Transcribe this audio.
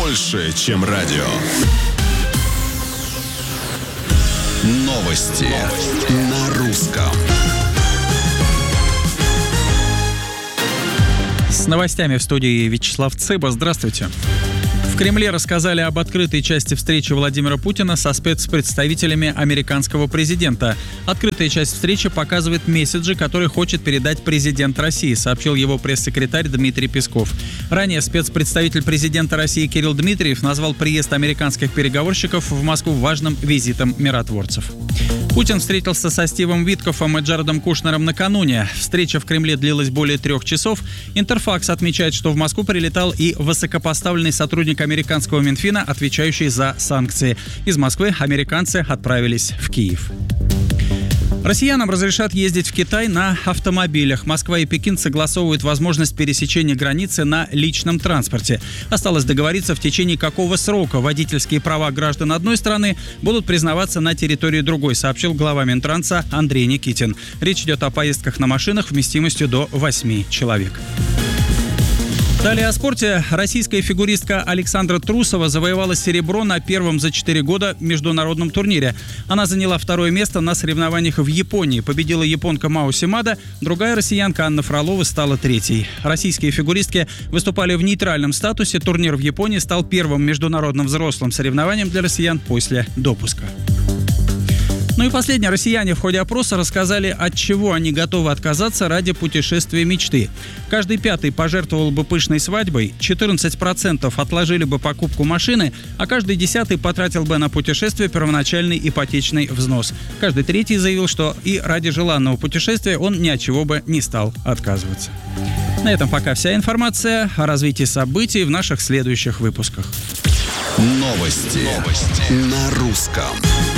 больше, чем радио. Новости на русском. С новостями в студии Вячеслав Цыба. Здравствуйте. В Кремле рассказали об открытой части встречи Владимира Путина со спецпредставителями американского президента. Открытая часть встречи показывает месседжи, которые хочет передать президент России, сообщил его пресс-секретарь Дмитрий Песков. Ранее спецпредставитель президента России Кирилл Дмитриев назвал приезд американских переговорщиков в Москву важным визитом миротворцев. Путин встретился со Стивом Виткоффом и Джаредом Кушнером накануне. Встреча в Кремле длилась более 3 часов. Интерфакс отмечает, что в Москву прилетал и высокопоставленный сотрудник американского Минфина, отвечающий за санкции. Из Москвы американцы отправились в Киев. Россиянам разрешат ездить в Китай на автомобилях. Москва и Пекин согласовывают возможность пересечения границы на личном транспорте. Осталось договориться, в течение какого срока водительские права граждан одной страны будут признаваться на территории другой, сообщил глава Минтранса Андрей Никитин. Речь идет о поездках на машинах вместимостью до 8 человек. Далее о спорте. Российская фигуристка Александра Трусова завоевала серебро на первом за 4 года международном турнире. Она заняла 2-е место на соревнованиях в Японии. Победила японка Мао Симада, другая россиянка Анна Фролова стала 3-й. Российские фигуристки выступали в нейтральном статусе. Турнир в Японии стал первым международным взрослым соревнованием для россиян после допуска. Ну и последнее. Россияне в ходе опроса рассказали, от чего они готовы отказаться ради путешествия мечты. Каждый 5-й пожертвовал бы пышной свадьбой, 14% отложили бы покупку машины, а каждый 10-й потратил бы на путешествие первоначальный ипотечный взнос. Каждый 3-й заявил, что и ради желанного путешествия он ни от чего бы не стал отказываться. На этом пока вся информация. О развитии событий в наших следующих выпусках. Новости на русском.